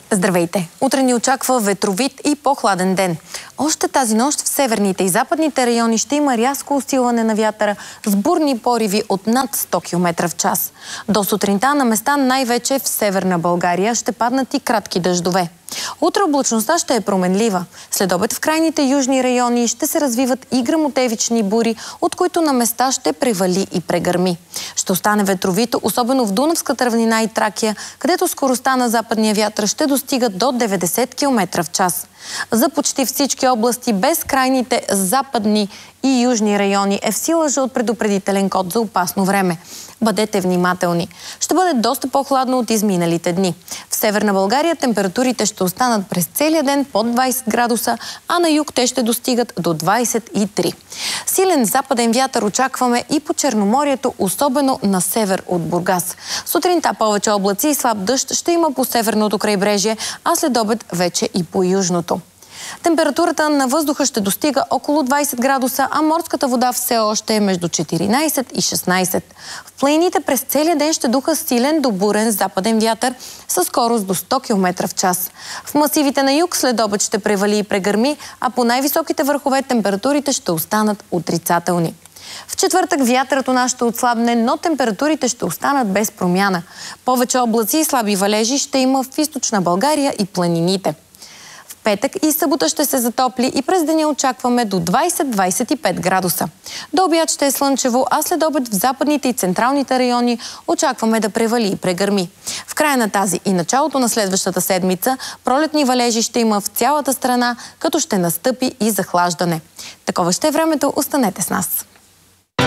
Здравейте! Утре ни очаква ветровит и по-хладен ден. Още тази нощ в северните и западните райони ще има рязко усилване на вятъра с бурни пориви от над 100 км в час. До сутринта на места, най-вече в северна България, ще паднат и кратки дъждове. Утре облачността ще е променлива. След обед в крайните южни райони ще се развиват и гръмотевични бури, от които на места ще превали и прегърми. Ще остане ветровито, особено в Дунавската равнина и Тракия, където скоростта на западния вятър ще достига до 90 км в час. За почти всички области без крайните западни и южни райони е в сила жълт предупредителен код за опасно време. Бъдете внимателни. Ще бъде доста по-хладно от изминалите дни. В северна България температурите ще останат през целия ден под 20 градуса, а на юг те ще достигат до 23. Силен западен вятър очакваме и по Черноморието, особено на север от Бургас. Сутринта повече облаци и слаб дъжд ще има по северното крайбрежие, а след обед вече и по южното. Температурата на въздуха ще достига около 20 градуса, а морската вода все още е между 14 и 16. В планините през целия ден ще духа силен до бурен западен вятър със скорост до 100 км в час. В масивите на юг след обед ще превали и прегърми, а по най-високите върхове температурите ще останат отрицателни. В четвъртък вятърът у нас ще отслабне, но температурите ще останат без промяна. Повече облаци и слаби валежи ще има в източна България и планините. Петък и събота ще се затопли и през деня очакваме до 20-25 градуса. До обяд ще е слънчево, а след обед в западните и централните райони очакваме да превали и прегърми. В края на тази и началото на следващата седмица пролетни валежи ще има в цялата страна, като ще настъпи и захлаждане. Такова ще е времето, останете с нас.